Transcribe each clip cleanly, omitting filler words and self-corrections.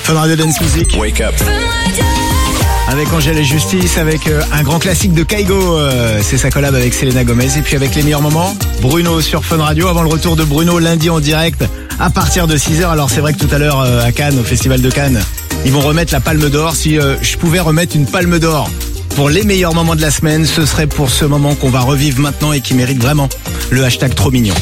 Fun Radio Dance Music. Wake up. Avec Angèle et Justice, avec un grand classique de Kaigo, c'est sa collab avec Selena Gomez. Et puis avec les meilleurs moments, Bruno sur Fun Radio, avant le retour de Bruno lundi en direct à partir de 6h. Alors c'est vrai que tout à l'heure à Cannes, au Festival de Cannes, ils vont remettre la Palme d'Or. Si je pouvais remettre une Palme d'Or pour les meilleurs moments de la semaine, ce serait pour ce moment qu'on va revivre maintenant et qui mérite vraiment le hashtag trop mignon.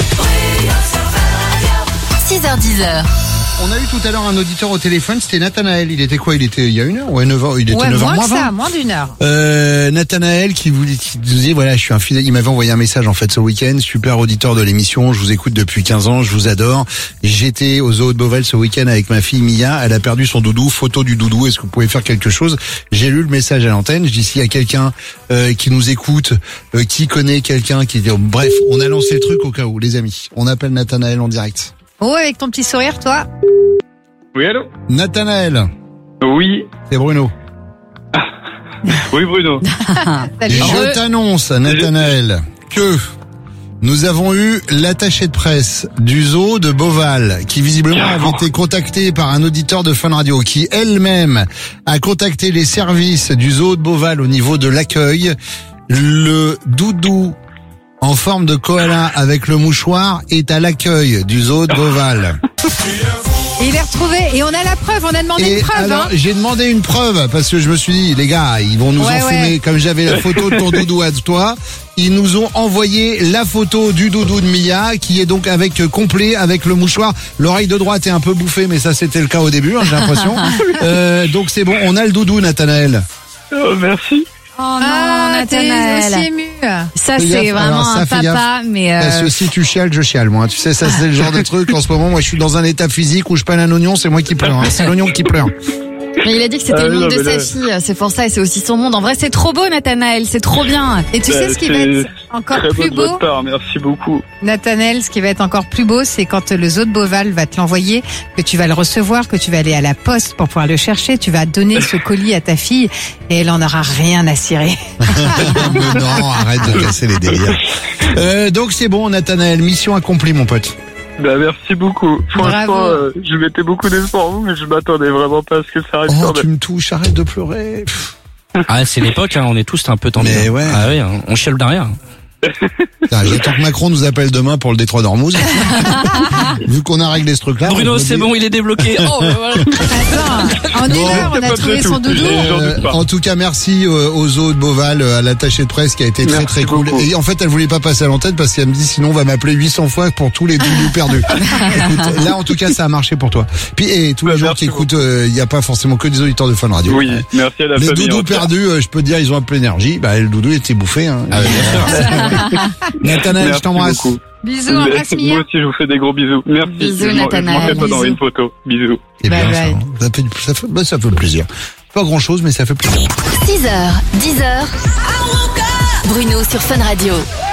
6h-10h. On a eu tout à l'heure un auditeur au téléphone, c'était Nathanaël. Il était quoi? Il était il y a une heure? Ouais, 9h. Il était 9h moins moins que 20. ça, moins d'une heure. Nathanaël qui disait, voilà, je suis un fidèle. Il m'avait envoyé un message en fait ce week-end. Super auditeur de l'émission. Je vous écoute depuis 15 ans. Je vous adore. J'étais au zoo de Beauval ce week-end avec ma fille Mia. Elle a perdu son doudou. Photo du doudou. Est-ce que vous pouvez faire quelque chose? J'ai lu le message à l'antenne. Je dis, s'il y a quelqu'un qui nous écoute, qui connaît quelqu'un qui dit, bref, on a lancé le truc au cas où, les amis. On appelle Nathanaël en direct. Oh, avec ton petit sourire, toi. Oui, allô? Nathanaël. Oui. C'est Bruno. Oui, Bruno. Salut. Je t'annonce, Nathanaël, que nous avons eu l'attaché de presse du zoo de Beauval, qui visiblement avait été contacté par un auditeur de Fun Radio, qui elle-même a contacté les services du zoo de Beauval au niveau de l'accueil. Le doudou en forme de koala avec le mouchoir est à l'accueil du zoo de Beauval. Et il est retrouvé, et on a la preuve, on a demandé une preuve. Alors, j'ai demandé une preuve, parce que je me suis dit, les gars, ils vont nous enfumer, comme j'avais la photo de ton doudou à toi. Ils nous ont envoyé la photo du doudou de Mia, qui est donc complet, avec le mouchoir. L'oreille de droite est un peu bouffée, mais ça c'était le cas au début, j'ai l'impression. Donc c'est bon, on a le doudou, Nathanaël. Oh, merci. Oh non, Nathanaël. T'es aussi ému. Ça, Fais c'est gaffe. vraiment Alors, ça, un fais papa, gaffe. mais... Parce que si tu chiales, je chiale, moi. Tu sais, ça c'est le genre de truc, en ce moment, moi je suis dans un état physique où je pèle un oignon, c'est moi qui pleure. Hein. C'est l'oignon qui pleure. Mais il a dit que c'était le monde de sa fille, c'est pour ça, et c'est aussi son monde. En vrai, c'est trop beau, Nathanaël, c'est trop bien. Et tu sais ce qui va être encore très plus beau de beau, votre part, merci beaucoup. Nathanaël, ce qui va être encore plus beau, c'est quand le zoo de Beauval va te l'envoyer, que tu vas le recevoir, que tu vas aller à la poste pour pouvoir le chercher, tu vas donner ce colis à ta fille et elle en aura rien à cirer. Mais non, arrête de casser les délires. Donc c'est bon, Nathanaël, mission accomplie, mon pote. Bah, merci beaucoup. Franchement, je mettais beaucoup d'espoir en vous, mais je m'attendais vraiment pas à ce que ça arrive. Oh, tu me touches, arrête de pleurer. Ah, c'est l'époque, hein, on est tous un peu tendus. Mais ouais. Ah oui, on chiale derrière. J'attends que Macron nous appelle demain pour le détroit d'Ormuz. Vu qu'on a réglé ce truc-là. Bruno, c'est bon, il est débloqué. Oh, voilà. Attends, en une heure, on a trouvé son doudou. En tout cas, merci au zoo de Beauval, à l'attaché de presse qui a été très très cool. Beaucoup. Et en fait, elle voulait pas passer à l'antenne parce qu'elle me dit sinon on va m'appeler 800 fois pour tous les doudous perdus. Écoute, là en tout cas, ça a marché pour toi. Puis et tous les gens qui écoutent, il n'y a pas forcément que des auditeurs de Fun Radio. Oui, merci à la les famille. doudous perdus, je peux te dire, ils ont un peu d'énergie. Bah, le doudou était bouffé. Hein. Ah, bien sûr. Nathanaël, je t'embrasse. Beaucoup. Bisous, embrasse Moi Mia. aussi, je vous fais des gros bisous. Merci. Bisous, Je Nathanaël. manquerai pas d'envoyer Bisous. une photo. Bisous. C'est Bye bien bye. ça fait plaisir. Pas grand chose, mais ça fait plaisir. 6h, 10h. Bruno sur Fun Radio.